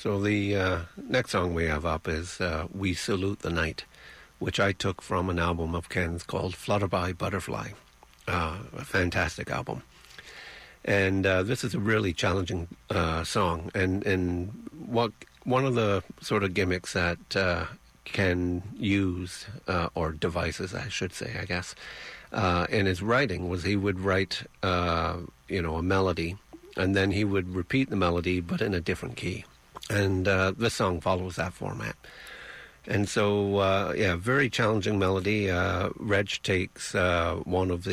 So the next song we have up is We Salute the Night, which I took from an album of Ken's called Flutterby Butterfly, a fantastic album. And this is a really challenging song. And one of the sort of gimmicks that Ken used, or devices, I should say, I guess, in his writing was he would write, a melody, and then he would repeat the melody, but in a different key. And this song follows that format. And so, very challenging melody. Reg takes one of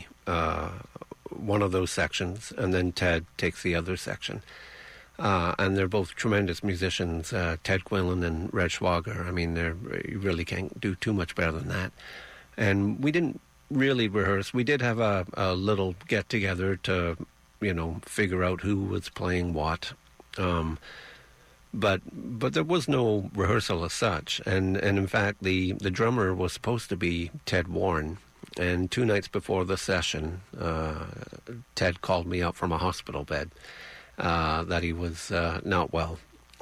those sections, and then Ted takes the other section. And they're both tremendous musicians, Ted Quinlan and Reg Schwager. I mean, you really can't do too much better than that. And we didn't really rehearse. We did have a little get-together to, figure out who was playing what. But there was no rehearsal as such. And in fact, the drummer was supposed to be Ted Warren. And 2 nights before the session, Ted called me up from a hospital bed that he was not well.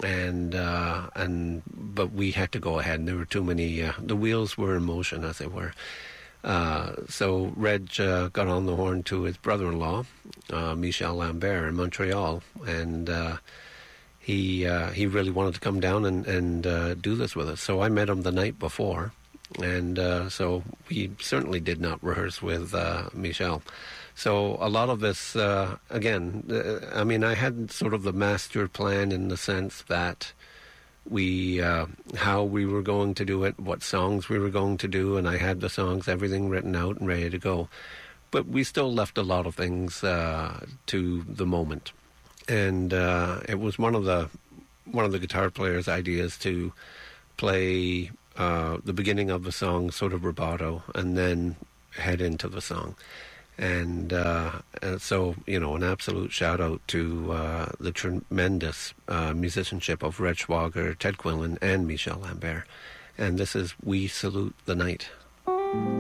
But we had to go ahead, and there were too many, the wheels were in motion, as it were. So Reg got on the horn to his brother-in-law, Michel Lambert, in Montreal, and he really wanted to come down and do this with us. So I met him the night before, and so we certainly did not rehearse with Michel. So a lot of this, again, I had sort of the master plan in the sense that how we were going to do it, what songs we were going to do, and I had the songs, everything written out and ready to go. But we still left a lot of things to the moment. And it was one of the guitar player's ideas to play the beginning of the song sort of vibrato and then head into the song. And so, an absolute shout-out to the tremendous musicianship of Reg Schwager, Ted Quinlan, and Michel Lambert. And this is We Salute the Night.